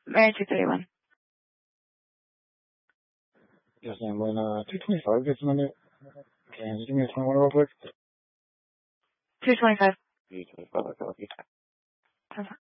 Married to 31. Yes, ma'am. When 225 gets in a minute, can you give me a 21 real quick? 225. 225, okay.